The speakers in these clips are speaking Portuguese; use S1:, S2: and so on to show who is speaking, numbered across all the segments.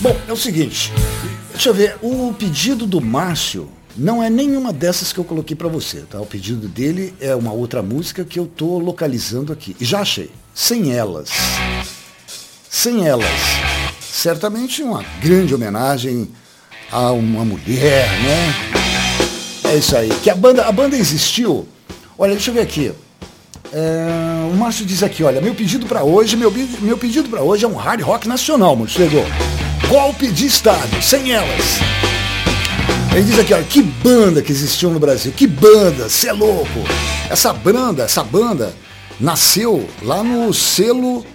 S1: Bom, é o seguinte, deixa eu ver, o pedido do Márcio não é nenhuma dessas que eu coloquei pra você, tá? O pedido dele é uma outra música que eu tô localizando aqui. E já achei. Sem Elas. Sem Elas. Certamente uma grande homenagem a uma mulher, né? É isso aí. Que a banda existiu. Olha, deixa eu ver aqui. O Márcio diz aqui, olha, meu pedido pra hoje é um hard rock nacional, mano. Chegou. Golpe de Estado, Sem Elas. Ele diz aqui, olha, que banda que existiu no Brasil, que banda, cê é louco. Essa banda nasceu lá no selo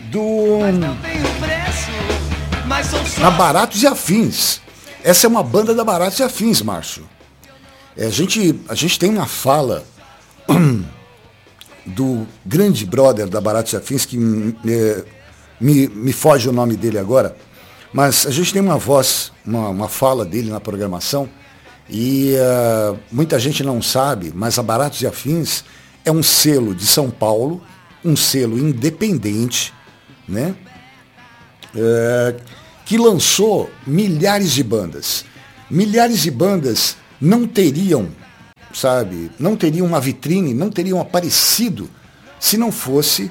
S1: na Baratos e Afins. Essa é uma banda da Baratos e Afins, Márcio. A gente tem uma fala do grande brother da Baratos e Afins, que me foge o nome dele agora, mas a gente tem uma voz, uma fala dele na programação, e muita gente não sabe, mas a Baratos e Afins é um selo de São Paulo, um selo independente, né? Que lançou milhares de bandas. Milhares de bandas não teriam, sabe, não teriam uma vitrine, não teriam aparecido se não fosse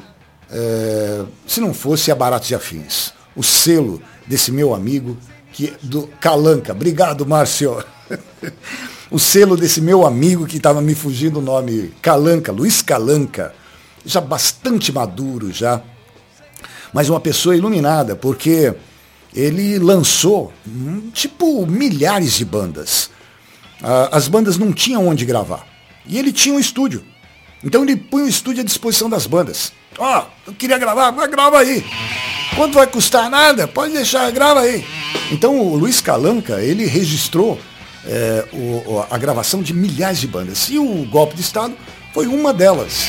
S1: a Baratos e Afins. O selo desse meu amigo, do Calanca. Obrigado, Márcio. O selo desse meu amigo que estava me fugindo o nome, Calanca, Luiz Calanca, já bastante maduro já, mas uma pessoa iluminada, porque ele lançou, milhares de bandas. As bandas não tinham onde gravar. E ele tinha um estúdio. Então ele põe o estúdio à disposição das bandas. Eu queria gravar, grava aí. Quanto vai custar? Nada, pode deixar, grava aí. Então o Luiz Calanca, ele registrou a gravação de milhares de bandas. E o Golpe de Estado foi uma delas.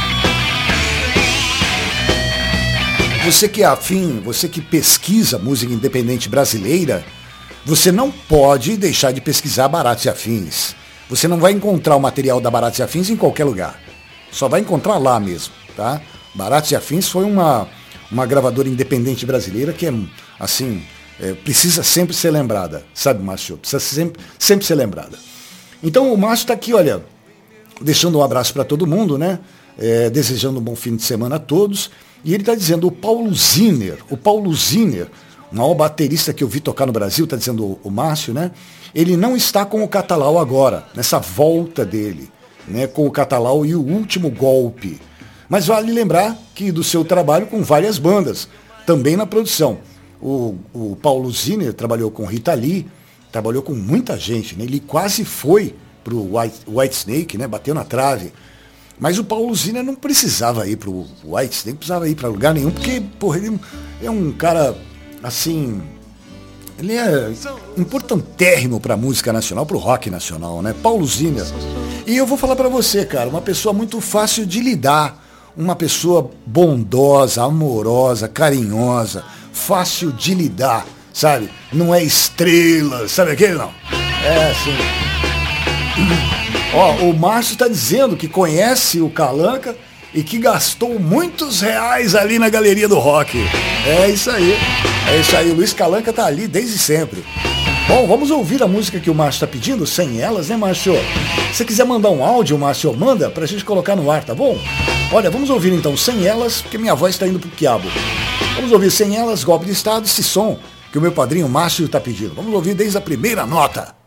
S1: Você que é afim, você que pesquisa música independente brasileira, você não pode deixar de pesquisar Baratos e Afins. Você não vai encontrar o material da Baratos e Afins em qualquer lugar. Só vai encontrar lá mesmo, tá? Baratos e Afins foi uma gravadora independente brasileira que precisa sempre ser lembrada, sabe, Márcio? Precisa sempre ser lembrada. Então o Márcio está aqui, olha, deixando um abraço para todo mundo, né? Desejando um bom fim de semana a todos. E ele está dizendo, o Paulo Zinner, o maior baterista que eu vi tocar no Brasil, está dizendo o Márcio, né? Ele não está com o Catalau agora, nessa volta dele, né? Com o Catalau e o Último Golpe. Mas vale lembrar que do seu trabalho com várias bandas, também na produção. O Paulo Zinner trabalhou com Rita Lee, trabalhou com muita gente, né? Ele quase foi para o Whitesnake, né? Bateu na trave. Mas o Paulo Zinner não precisava ir para o Whitesnake, não precisava ir para lugar nenhum, porque, porra, ele é um cara, assim, ele é importantérrimo para a música nacional, para o rock nacional, né? Paulo Zinner. E eu vou falar para você, cara, uma pessoa muito fácil de lidar, uma pessoa bondosa, amorosa, carinhosa, fácil de lidar, sabe? Não é estrela, sabe aquele não? É assim. O Márcio está dizendo que conhece o Calanca e que gastou muitos reais ali na Galeria do Rock. É isso aí. O Luiz Calanca tá ali desde sempre. Bom, vamos ouvir a música que o Márcio está pedindo, Sem Elas, né, Márcio? Se você quiser mandar um áudio, Márcio, manda pra gente colocar no ar, tá bom? Olha, vamos ouvir então Sem Elas, porque minha voz está indo pro quiabo. Vamos ouvir Sem Elas, Golpe de Estado, esse som que o meu padrinho Márcio está pedindo. Vamos ouvir desde a primeira nota.